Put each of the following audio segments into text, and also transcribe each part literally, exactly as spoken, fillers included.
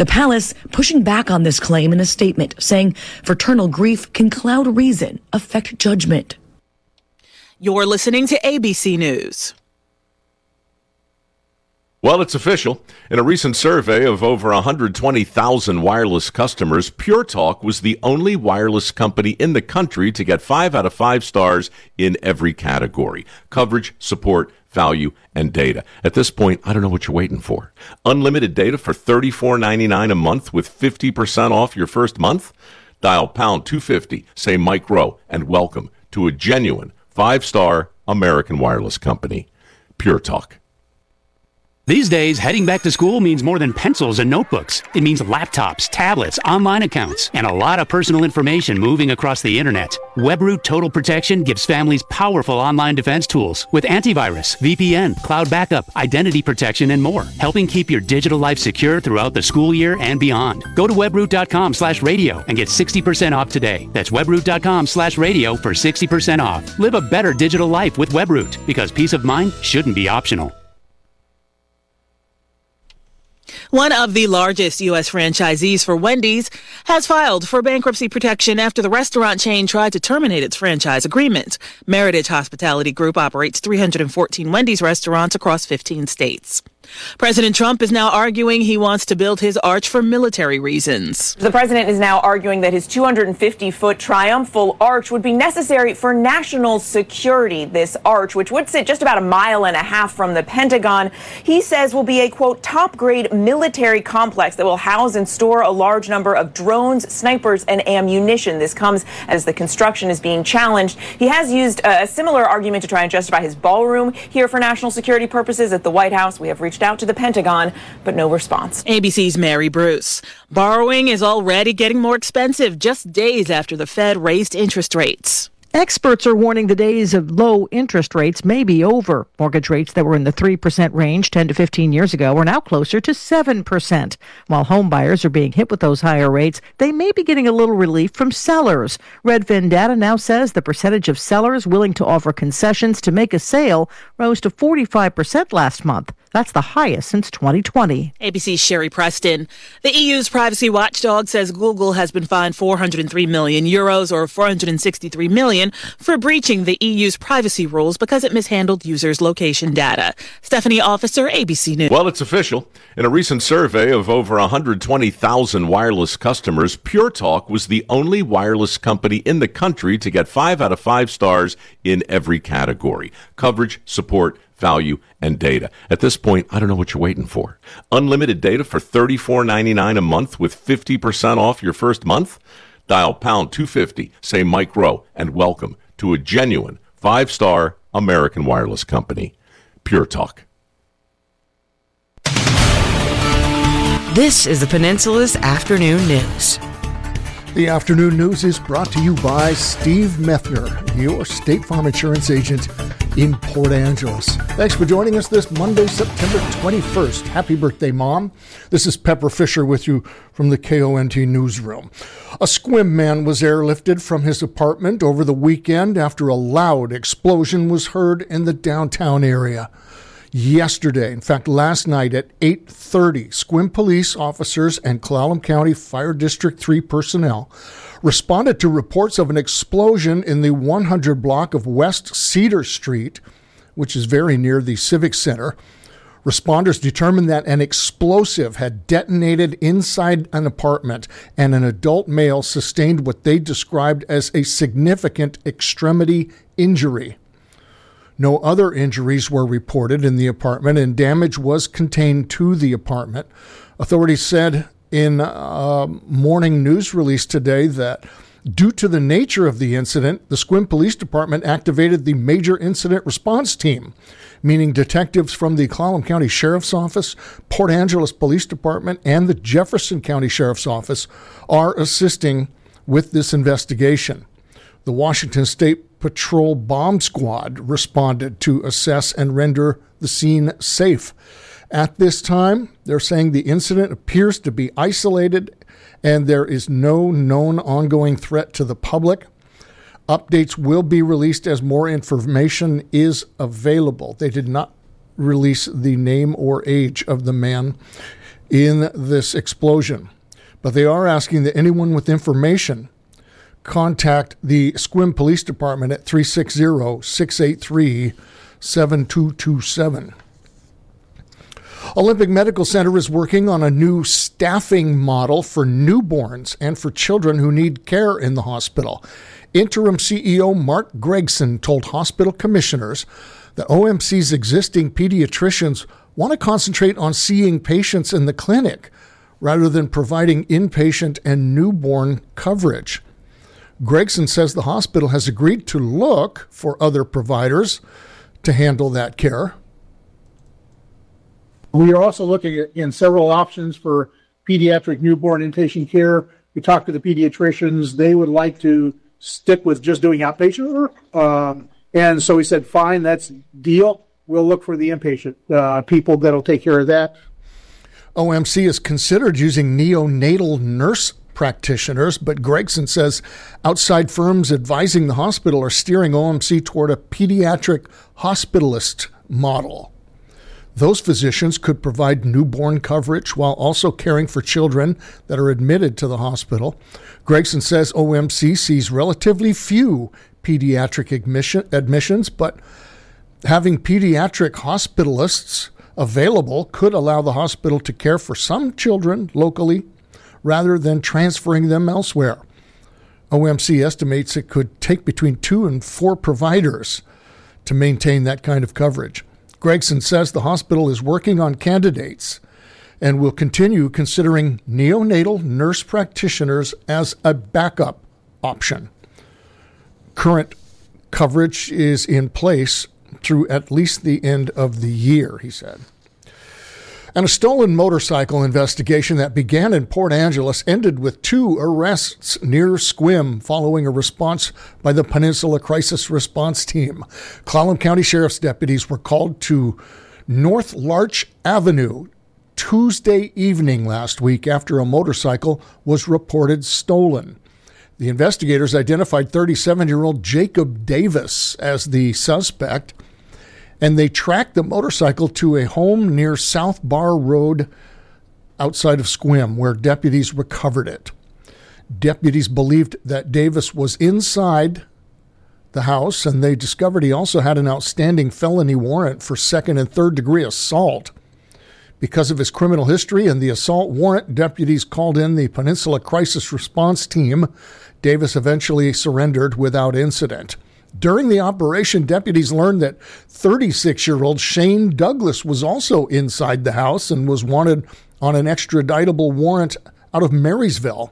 The palace pushing back on this claim in a statement, saying fraternal grief can cloud reason, affect judgment. You're listening to A B C News. Well, it's official. In a recent survey of over one hundred twenty thousand wireless customers, Pure Talk was the only wireless company in the country to get five out of five stars in every category: coverage, support, value, and data. At this point, I don't know what you're waiting for. Unlimited data for thirty-four ninety-nine a month with fifty percent off your first month? Dial pound two fifty, say Mike Rowe, and welcome to a genuine five-star American wireless company, Pure Talk. These days, heading back to school means more than pencils and notebooks. It means laptops, tablets, online accounts, and a lot of personal information moving across the internet. WebRoot Total Protection gives families powerful online defense tools with antivirus, V P N, cloud backup, identity protection, and more, helping keep your digital life secure throughout the school year and beyond. Go to webroot.com slash radio and get sixty percent off today. That's webroot.com slash radio for sixty percent off. Live a better digital life with WebRoot, because peace of mind shouldn't be optional. One of the largest U S franchisees for Wendy's has filed for bankruptcy protection after the restaurant chain tried to terminate its franchise agreement. Meritage Hospitality Group operates three hundred fourteen Wendy's restaurants across fifteen states. President Trump is now arguing he wants to build his arch for military reasons. The president is now arguing that his two hundred fifty foot triumphal arch would be necessary for national security. This arch, which would sit just about a mile and a half from the Pentagon, he says will be a, quote, top-grade military complex that will house and store a large number of drones, snipers, and ammunition. This comes as the construction is being challenged. He has used a similar argument to try and justify his ballroom here for national security purposes at the White House. We have reached out to the Pentagon, but no response. A B C's Mary Bruce. Borrowing is already getting more expensive just days after the Fed raised interest rates. Experts are warning the days of low interest rates may be over. Mortgage rates that were in the three percent range ten to fifteen years ago are now closer to seven percent. While home buyers are being hit with those higher rates, they may be getting a little relief from sellers. Redfin data now says the percentage of sellers willing to offer concessions to make a sale rose to forty-five percent last month. That's the highest since twenty twenty. A B C's Sherry Preston. The E U's privacy watchdog says Google has been fined four hundred three million euros or four hundred sixty-three million for breaching the E U's privacy rules because it mishandled users' location data. Stephanie Officer, A B C News. Well, it's official. In a recent survey of over one hundred twenty thousand wireless customers, Pure Talk was the only wireless company in the country to get five out of five stars in every category: coverage, support, value, and data. At this point, I don't know what you're waiting for. Unlimited data for thirty-four ninety-nine a month with fifty percent off your first month? Dial pound two fifty, say Mike Rowe, and welcome to a genuine five-star American wireless company, Pure Talk. This is the Peninsula's Afternoon News. The afternoon news is brought to you by Steve Methner, your State Farm Insurance agent in Port Angeles. Thanks for joining us this Monday, September twenty-first. Happy birthday, Mom. This is Pepper Fisher with you from the K O N T newsroom. A Sequim man was airlifted from his apartment over the weekend after a loud explosion was heard in the downtown area. Yesterday, in fact, last night at eight thirty, Sequim police officers and Clallam County Fire District three personnel responded to reports of an explosion in the one hundred block of West Cedar Street, which is very near the Civic Center. Responders determined that an explosive had detonated inside an apartment and an adult male sustained what they described as a significant extremity injury. No other injuries were reported in the apartment, and damage was contained to the apartment. Authorities said in a morning news release today that due to the nature of the incident, the Sequim Police Department activated the Major Incident Response Team, meaning detectives from the Clallam County Sheriff's Office, Port Angeles Police Department, and the Jefferson County Sheriff's Office are assisting with this investigation. The Washington State Patrol Bomb Squad responded to assess and render the scene safe. At this time, they're saying the incident appears to be isolated and there is no known ongoing threat to the public. Updates will be released as more information is available. They did not release the name or age of the man. in this explosion. But they are asking that anyone with information contact the Sequim Police Department at three six zero, six eight three, seven two two seven. Olympic Medical Center is working on a new staffing model for newborns and for children who need care in the hospital. Interim C E O Mark Gregson told hospital commissioners that O M C's existing pediatricians want to concentrate on seeing patients in the clinic rather than providing inpatient and newborn coverage. Gregson says the hospital has agreed to look for other providers to handle that care. We are also looking at in several options for pediatric newborn inpatient care. We talked to the pediatricians. They would like to stick with just doing outpatient work. Um, and so we said, fine, that's deal. We'll look for the inpatient uh, people that'll take care of that. O M C has considered using neonatal nurse practitioners, but Gregson says outside firms advising the hospital are steering O M C toward a pediatric hospitalist model. Those physicians could provide newborn coverage while also caring for children that are admitted to the hospital. Gregson says O M C sees relatively few pediatric admission, admissions, but having pediatric hospitalists available could allow the hospital to care for some children locally rather than transferring them elsewhere. O M C estimates it could take between two and four providers to maintain that kind of coverage. Gregson says the hospital is working on candidates and will continue considering neonatal nurse practitioners as a backup option. Current coverage is in place through at least the end of the year, he said. And a stolen motorcycle investigation that began in Port Angeles ended with two arrests near Sequim following a response by the Peninsula Crisis Response Team. Clallam County Sheriff's deputies were called to North Larch Avenue Tuesday evening last week after a motorcycle was reported stolen. The investigators identified thirty-seven-year-old Jacob Davis as the suspect, and they tracked the motorcycle to a home near South Bar Road outside of Sequim, where deputies recovered it. Deputies believed that Davis was inside the house, and they discovered he also had an outstanding felony warrant for second and third degree assault. Because of his criminal history and the assault warrant, deputies called in the Peninsula Crisis Response Team. Davis eventually surrendered without incident. During the operation, deputies learned that thirty-six-year-old Shane Douglas was also inside the house and was wanted on an extraditable warrant out of Marysville.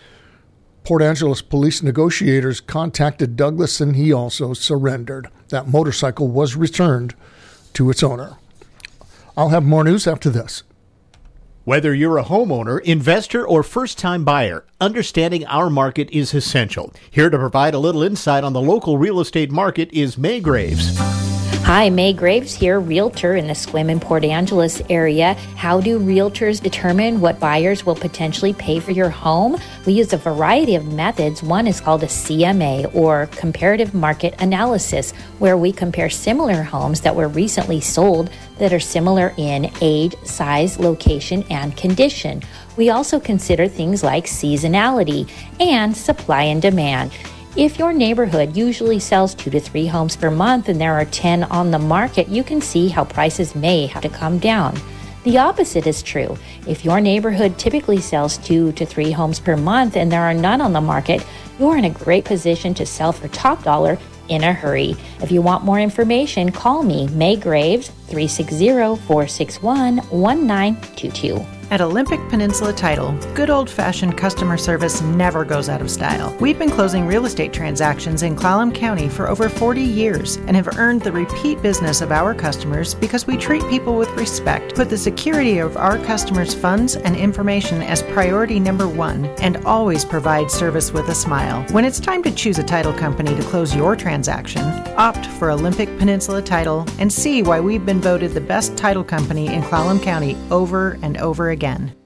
Port Angeles police negotiators contacted Douglas, and he also surrendered. That motorcycle was returned to its owner. I'll have more news after this. Whether you're a homeowner, investor, or first-time buyer, understanding our market is essential. Here to provide a little insight on the local real estate market is May Graves. Hi, May Graves here, realtor in the Sequim and Port Angeles area. How do realtors determine what buyers will potentially pay for your home? We use a variety of methods. One is called a C M A, or comparative market analysis, where we compare similar homes that were recently sold that are similar in age, size, location, and condition. We also consider things like seasonality and supply and demand. If your neighborhood usually sells two to three homes per month and there are ten on the market, you can see how prices may have to come down. The opposite is true. If your neighborhood typically sells two to three homes per month and there are none on the market, you're in a great position to sell for top dollar in a hurry. If you want more information, call me, May Graves, three six zero, four six one, one nine two two. At Olympic Peninsula Title, good old-fashioned customer service never goes out of style. We've been closing real estate transactions in Clallam County for over forty years and have earned the repeat business of our customers because we treat people with respect, put the security of our customers' funds and information as priority number one, and always provide service with a smile. When it's time to choose a title company to close your transaction, opt for Olympic Peninsula Title and see why we've been voted the best title company in Clallam County over and over again. Again.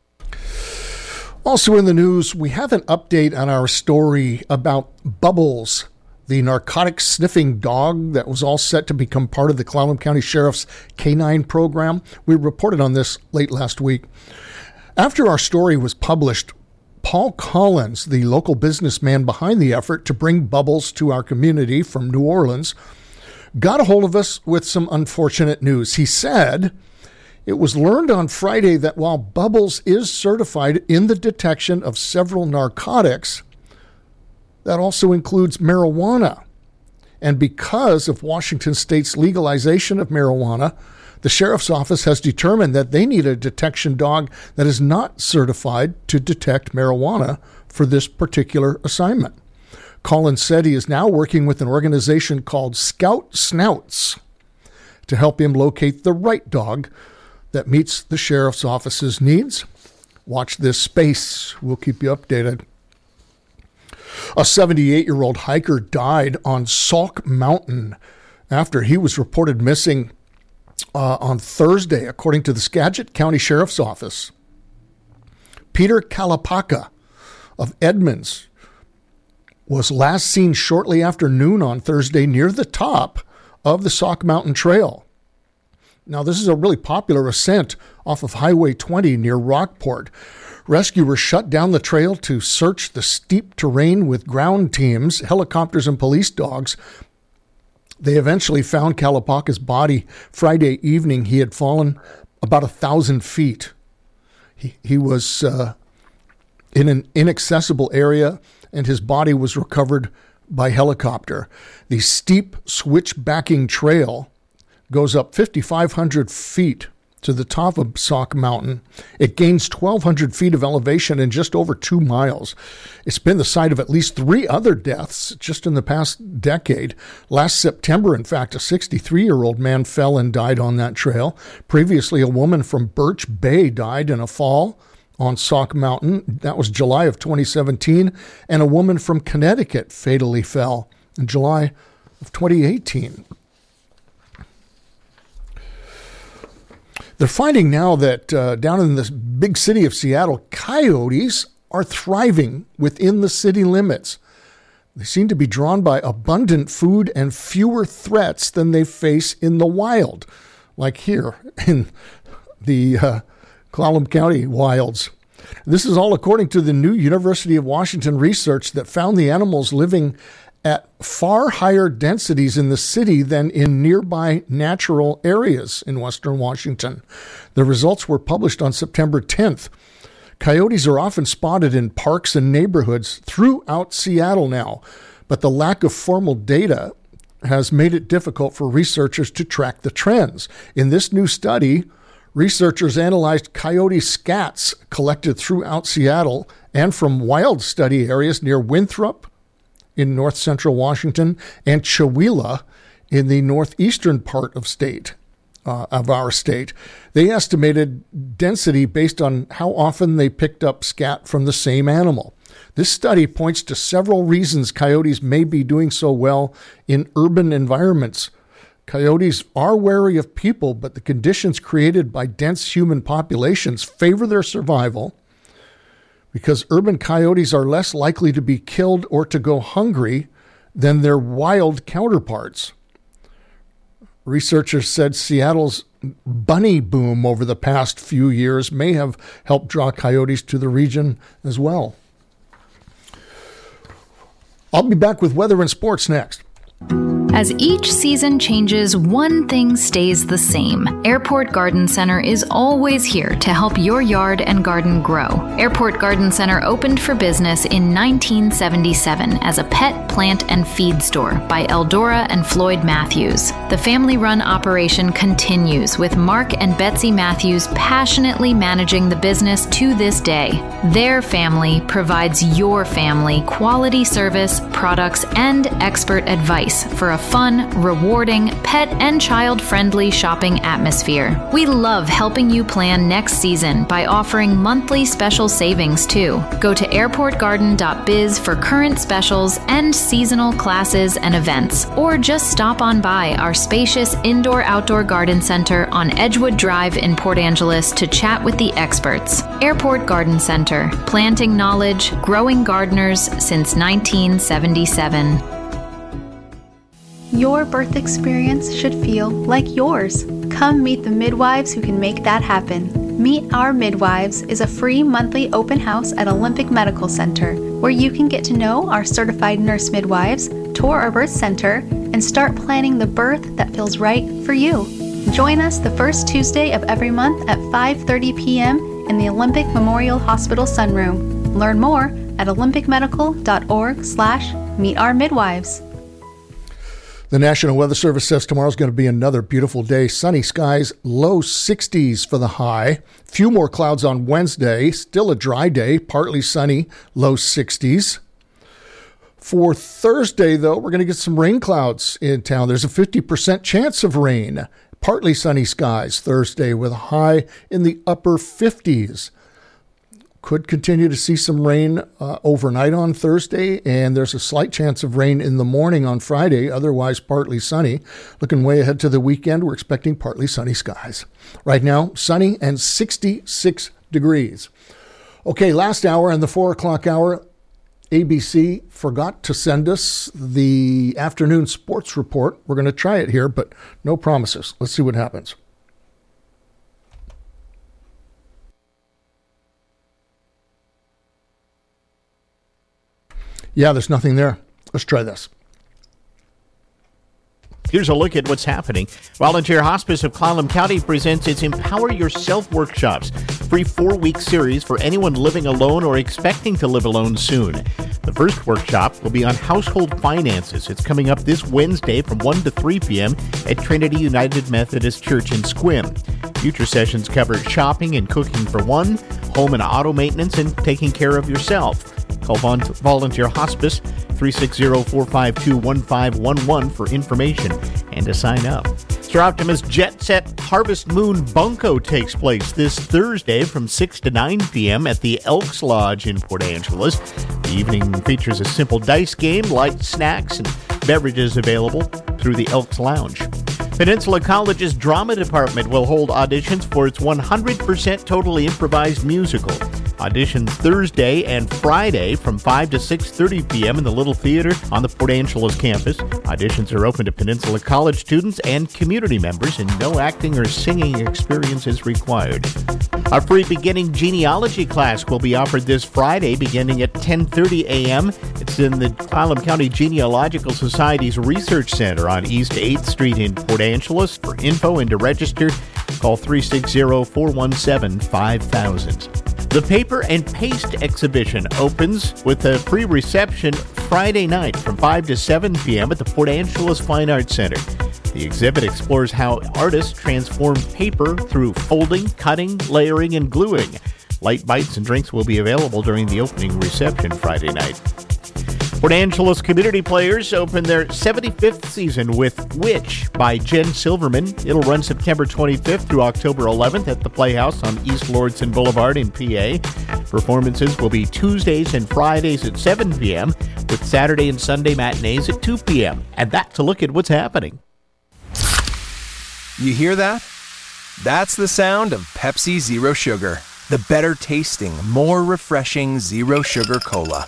Also in the news, we have an update on our story about Bubbles, the narcotic sniffing dog that was all set to become part of the Clallam County Sheriff's K nine program. We reported on this late last week. After our story was published, Paul Collins, the local businessman behind the effort to bring bubbles to our community from New Orleans, got a hold of us with some unfortunate news. He said it was learned on Friday that while Bubbles is certified in the detection of several narcotics, that also includes marijuana. And because of Washington State's legalization of marijuana, the sheriff's office has determined that they need a detection dog that is not certified to detect marijuana for this particular assignment. Collins said he is now working with an organization called Scout Snouts to help him locate the right dog that meets the sheriff's office's needs. Watch this space. We'll keep you updated. A seventy-eight-year-old hiker died on Sauk Mountain after he was reported missing uh, on Thursday, according to the Skagit County Sheriff's Office. Peter Kalapaka of Edmonds was last seen shortly after noon on Thursday near the top of the Sauk Mountain Trail. Now, this is a really popular ascent off of Highway twenty near Rockport. Rescuers shut down the trail to search the steep terrain with ground teams, helicopters, and police dogs. They eventually found Kalapaka's body Friday evening. He had fallen about a thousand feet. He, he was uh, in an inaccessible area, and his body was recovered by helicopter. The steep switchbacking trail goes up fifty-five hundred feet to the top of Sauk Mountain. It gains twelve hundred feet of elevation in just over two miles. It's been the site of at least three other deaths just in the past decade. Last September, in fact, a sixty-three-year-old man fell and died on that trail. Previously, a woman from Birch Bay died in a fall on Sauk Mountain. That was July of twenty seventeen. And a woman from Connecticut fatally fell in July of twenty eighteen. They're finding now that uh, down in this big city of Seattle, coyotes are thriving within the city limits. They seem to be drawn by abundant food and fewer threats than they face in the wild, like here in the uh, Clallam County wilds. This is all according to the new University of Washington research that found the animals living at far higher densities in the city than in nearby natural areas in western Washington. The results were published on September tenth. Coyotes are often spotted in parks and neighborhoods throughout Seattle now, but the lack of formal data has made it difficult for researchers to track the trends. In this new study, researchers analyzed coyote scats collected throughout Seattle and from wild study areas near Winthrop in north central Washington and Chewelah in the northeastern part of state uh, of our state. They estimated density based on how often they picked up scat from the same animal. This study points to several reasons coyotes may be doing so well in urban environments. Coyotes are wary of people, but the conditions created by dense human populations favor their survival because urban coyotes are less likely to be killed or to go hungry than their wild counterparts. Researchers said Seattle's bunny boom over the past few years may have helped draw coyotes to the region as well. I'll be back with weather and sports next. As each season changes, one thing stays the same. Airport Garden Center is always here to help your yard and garden grow. Airport Garden Center opened for business in nineteen seventy-seven as a pet, plant, and feed store by Eldora and Floyd Matthews. The family-run operation continues with Mark and Betsy Matthews passionately managing the business to this day. Their family provides your family quality service, products, and expert advice for a fun, rewarding, pet and child-friendly shopping atmosphere. We love helping you plan next season by offering monthly special savings too. Go to airport garden dot biz for current specials and seasonal classes and events, or just stop on by our spacious indoor-outdoor garden center on Edgewood Drive in Port Angeles to chat with the experts. Airport Garden Center, planting knowledge, growing gardeners since nineteen seventy-seven. Your birth experience should feel like yours. Come meet the midwives who can make that happen. Meet Our Midwives is a free monthly open house at Olympic Medical Center, where you can get to know our certified nurse midwives, tour our birth center, and start planning the birth that feels right for you. Join us the first Tuesday of every month at five thirty p.m. in the Olympic Memorial Hospital Sunroom. Learn more at olympicmedical.org slash meet our midwives. The National Weather Service says tomorrow's going to be another beautiful day. Sunny skies, low sixties for the high. Few more clouds on Wednesday. Still a dry day, partly sunny, low sixties. For Thursday, though, we're going to get some rain clouds in town. There's a fifty percent chance of rain. Partly sunny skies Thursday with a high in the upper fifties. Could continue to see some rain uh, overnight on Thursday, and there's a slight chance of rain in the morning on Friday, otherwise partly sunny. Looking way ahead to the weekend, we're expecting partly sunny skies. Right now, sunny and sixty-six degrees. Okay, last hour and the four o'clock hour, A B C forgot to send us the afternoon sports report. We're going to try it here, but no promises. Let's see what happens. Yeah, there's nothing there. Let's try this. Here's a look at what's happening. Volunteer Hospice of Clallam County presents its Empower Yourself workshops, free four-week series for anyone living alone or expecting to live alone soon. The first workshop will be on household finances. It's coming up this Wednesday from one to three p.m. at Trinity United Methodist Church in Sequim. Future sessions cover shopping and cooking for one, home and auto maintenance, and taking care of yourself. Call Volunteer Hospice three six zero, four five two, one five one one for information and to sign up. Sir Optimus Jet Set Harvest Moon Bunko takes place this Thursday from six to nine p.m. at the Elks Lodge in Port Angeles. The evening features a simple dice game, light snacks, and beverages available through the Elks Lounge. Peninsula College's drama department will hold auditions for its one hundred percent totally improvised musical. Auditions Thursday and Friday from five to six thirty p.m. in the Little Theater on the Port Angeles campus. Auditions are open to Peninsula College students and community members, and no acting or singing experience is required. A free beginning genealogy class will be offered this Friday beginning at ten thirty a.m. It's in the Clallam County Genealogical Society's Research Center on East eighth Street in Port Angeles. For info and to register, call three six zero, four one seven, five thousand. The Paper and Paste exhibition opens with a free reception Friday night from five to seven p.m. at the Port Angeles Fine Arts Center. The exhibit explores how artists transform paper through folding, cutting, layering, and gluing. Light bites and drinks will be available during the opening reception Friday night. Port Angeles Community Players open their seventy-fifth season with Witch by Jen Silverman. It'll run September twenty-fifth through October eleventh at the Playhouse on East Lordson Boulevard in P A. Performances will be Tuesdays and Fridays at seven p.m. with Saturday and Sunday matinees at two p.m. And that's a look at what's happening. You hear that? That's the sound of Pepsi Zero Sugar, the better tasting, more refreshing zero sugar cola.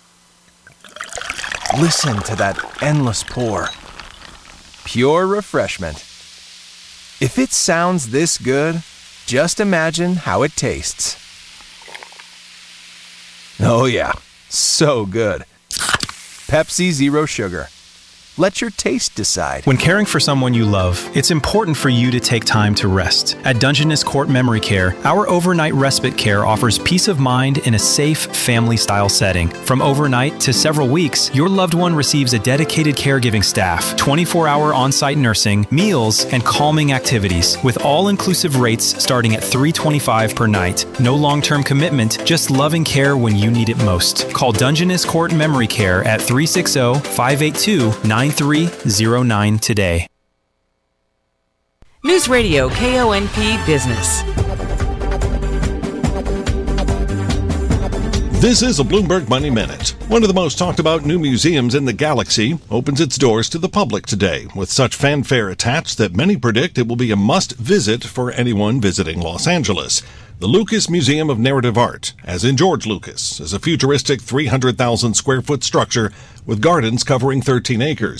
Listen to that endless pour. Pure refreshment. If it sounds this good, just imagine how it tastes. Oh yeah, so good. Pepsi Zero Sugar. Let your taste decide. When caring for someone you love, it's important for you to take time to rest. At Dungeness Court Memory Care, our overnight respite care offers peace of mind in a safe, family-style setting. From overnight to several weeks, your loved one receives a dedicated caregiving staff, twenty-four hour on-site nursing, meals, and calming activities, with all-inclusive rates starting at three hundred twenty-five dollars per night. No long-term commitment, just loving care when you need it most. Call Dungeness Court Memory Care at three six zero, five eight two, nine three zero nine today. News Radio K O N P Business. This is a Bloomberg Money Minute. One of the most talked about new museums in the galaxy opens its doors to the public today, with such fanfare attached that many predict it will be a must visit for anyone visiting Los Angeles. The Lucas Museum of Narrative Art, as in George Lucas, is a futuristic three hundred thousand square foot structure with gardens covering thirteen acres.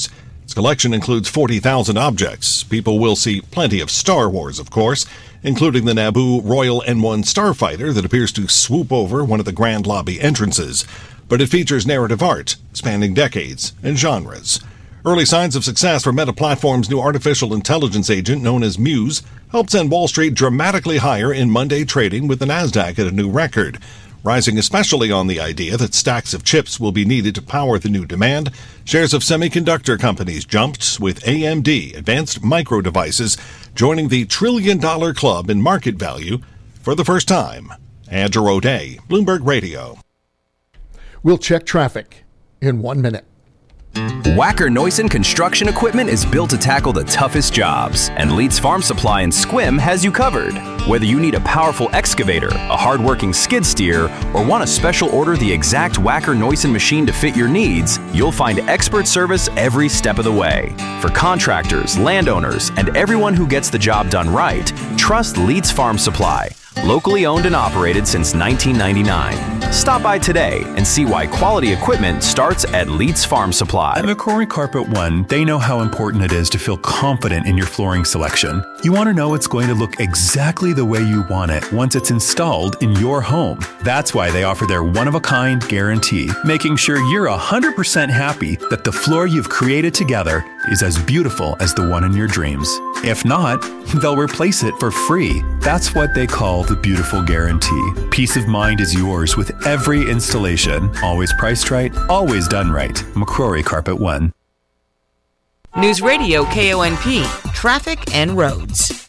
Its collection includes forty thousand objects. People will see plenty of Star Wars, of course, including the Naboo Royal N one starfighter that appears to swoop over one of the Grand Lobby entrances. But it features narrative art, spanning decades and genres. Early signs of success for Meta Platforms' new artificial intelligence agent, known as Muse, helped send Wall Street dramatically higher in Monday trading, with the Nasdaq at a new record, rising especially on the idea that stacks of chips will be needed to power the new demand. Shares of semiconductor companies jumped, with A M D, Advanced Micro Devices, joining the trillion-dollar club in market value for the first time. Andrew O'Day, Bloomberg Radio. We'll check traffic in one minute. Wacker Neuson Construction Equipment is built to tackle the toughest jobs, and Leeds Farm Supply in Sequim has you covered. Whether you need a powerful excavator, a hard-working skid steer, or want to special order the exact Wacker Neuson machine to fit your needs, you'll find expert service every step of the way. For contractors, landowners, and everyone who gets the job done right, trust Leeds Farm Supply. Locally owned and operated since nineteen ninety-nine. Stop by today and see why quality equipment starts at Leeds Farm Supply. At McCrory Carpet One, they know how important it is to feel confident in your flooring selection. You want to know it's going to look exactly the way you want it once it's installed in your home. That's why they offer their one-of-a-kind guarantee, making sure you're one hundred percent happy that the floor you've created together is as beautiful as the one in your dreams. If not, they'll replace it for free. That's what they call the Beautiful Guarantee. Peace of mind is yours with every installation. Always priced right, always done right. McCrory Carpet One. News Radio K O N P, traffic and roads.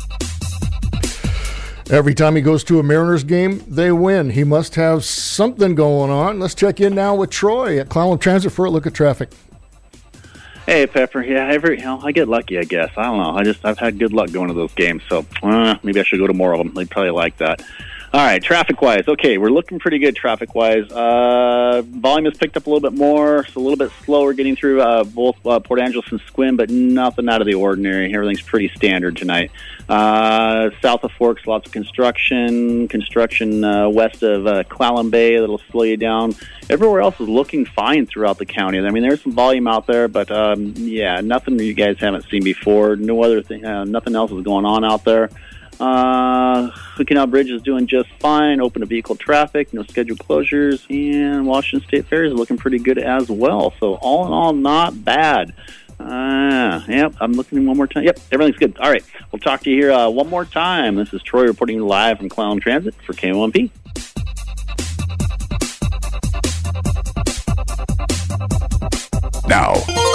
Every time he goes to a Mariners game, they win. He must have something going on. Let's check in now with Troy at Clallam Transit for a look at traffic. Hey, Pepper. Yeah, every you know, I get lucky, I guess. I don't know. I just I've had good luck going to those games, so uh, maybe I should go to more of them. They'd probably like that. All right, traffic-wise. Okay, we're looking pretty good traffic-wise. Uh, volume has picked up a little bit more. It's a little bit slower getting through uh, both uh, Port Angeles and Sequim, but nothing out of the ordinary. Everything's pretty standard tonight. Uh, south of Forks, lots of construction. Construction uh, west of uh, Clallam Bay, that'll slow you down. Everywhere else is looking fine throughout the county. I mean, there's some volume out there, but um, yeah, nothing you guys haven't seen before. No other thing. Uh, nothing else is going on out there. Uh, the Canal Bridge is doing just fine. Open to vehicle traffic, no scheduled closures, and Washington State Fair is looking pretty good as well. So all in all, not bad. Uh, yep, I'm looking one more time. Yep, everything's good. All right, we'll talk to you here uh, one more time. This is Troy reporting live from Clallam Transit for K O N P. Now,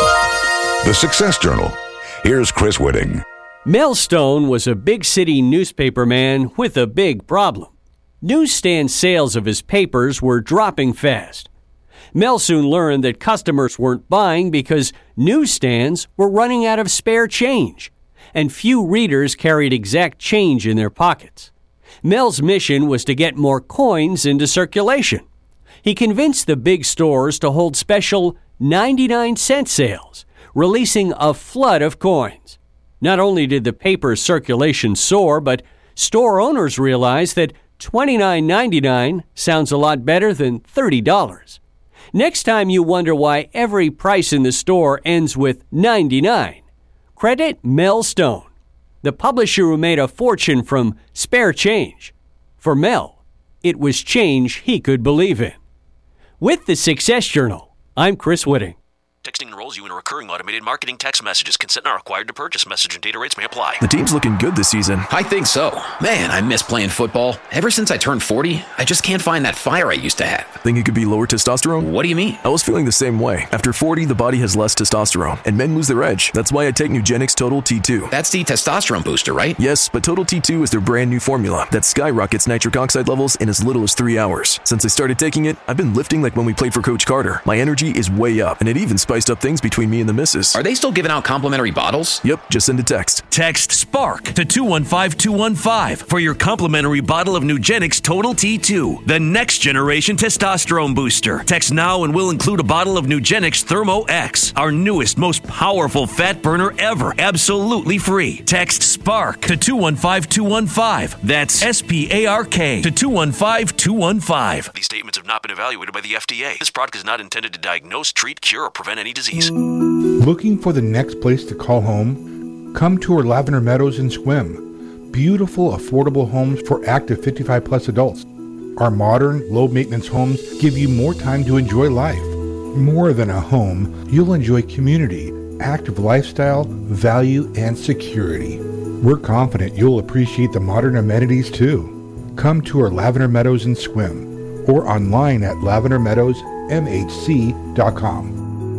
the Success Journal. Here's Chris Whitting. Mel Stone was a big city newspaper man with a big problem. Newsstand sales of his papers were dropping fast. Mel soon learned that customers weren't buying because newsstands were running out of spare change, and few readers carried exact change in their pockets. Mel's mission was to get more coins into circulation. He convinced the big stores to hold special ninety-nine cent sales, releasing a flood of coins. Not only did the paper's circulation soar, but store owners realized that twenty-nine ninety-nine sounds a lot better than thirty dollars. Next time you wonder why every price in the store ends with ninety-nine, credit Mel Stone, the publisher who made a fortune from spare change. For Mel, it was change he could believe in. With the Success Journal, I'm Chris Whitting. Texting enrolls you in a recurring automated marketing text messages. Consent not required to purchase. Message and data rates may apply. The team's looking good this season. I think so. Man, I miss playing football. Ever since I turned forty, I just can't find that fire I used to have. Think it could be lower testosterone? What do you mean? I was feeling the same way. After forty, the body has less testosterone, and men lose their edge. That's why I take Nugenix Total T two. That's the testosterone booster, right? Yes, but Total T two is their brand new formula that skyrockets nitric oxide levels in as little as three hours. Since I started taking it, I've been lifting like when we played for Coach Carter. My energy is way up, and it even spiced up things between me and the missus. Are they still giving out complimentary bottles? Yep, just send a text. Text SPARK to two one five two one five for your complimentary bottle of Nugenix Total T two, the next generation testosterone booster. Text now and we'll include a bottle of Nugenix Thermo X, our newest, most powerful fat burner ever, absolutely free. Text SPARK to two one five two one five. That's S P A R K to two one five two one five. These statements have not been evaluated by the F D A. This product is not intended to diagnose, treat, cure, or prevent any disease. Looking for the next place to call home? Come tour Lavender Meadows in Sequim. Beautiful, affordable homes for active fifty-five plus adults. Our modern, low-maintenance homes give you more time to enjoy life. More than a home, you'll enjoy community, active lifestyle, value, and security. We're confident you'll appreciate the modern amenities too. Come tour Lavender Meadows in Sequim or online at lavender meadows m h c dot com.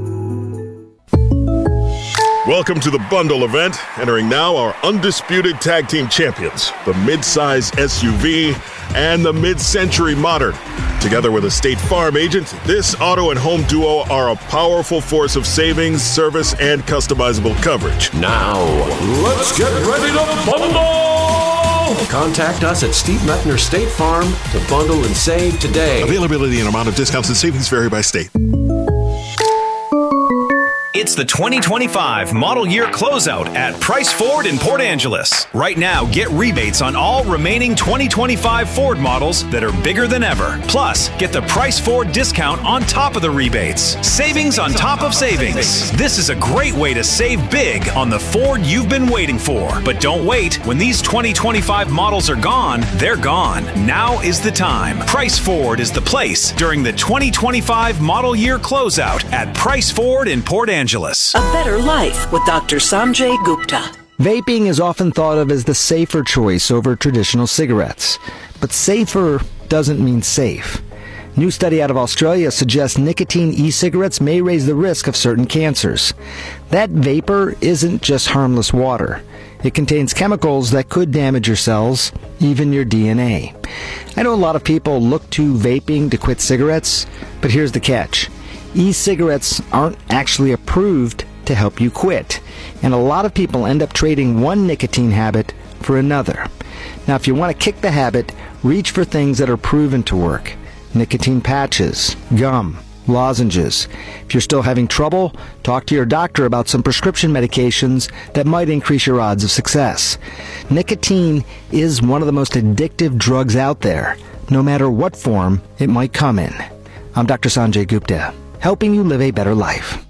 Welcome to the Bundle event. Entering now our undisputed tag team champions, the mid-size S U V and the mid-century modern. Together with a State Farm agent, this auto and home duo are a powerful force of savings, service, and customizable coverage. Now, let's get ready to bundle! Contact us at Steve Methner State Farm to bundle and save today. Availability and amount of discounts and savings vary by state. It's the twenty twenty-five model year closeout at Price Ford in Port Angeles. Right now, get rebates on all remaining twenty twenty-five Ford models that are bigger than ever. Plus, get the Price Ford discount on top of the rebates. Savings on top of savings. This is a great way to save big on the Ford you've been waiting for. But don't wait. When these twenty twenty-five models are gone, they're gone. Now is the time. Price Ford is the place during the twenty twenty-five model year closeout at Price Ford in Port Angeles. A better life with Doctor Sanjay Gupta. Vaping is often thought of as the safer choice over traditional cigarettes. But safer doesn't mean safe. New study out of Australia suggests nicotine e-cigarettes may raise the risk of certain cancers. That vapor isn't just harmless water. It contains chemicals that could damage your cells, even your D N A. I know a lot of people look to vaping to quit cigarettes, but here's the catch. E-cigarettes aren't actually approved to help you quit, and a lot of people end up trading one nicotine habit for another. Now, if you want to kick the habit, reach for things that are proven to work. Nicotine patches, gum, lozenges. If you're still having trouble, talk to your doctor about some prescription medications that might increase your odds of success. Nicotine is one of the most addictive drugs out there, no matter what form it might come in. I'm Doctor Sanjay Gupta, helping you live a better life.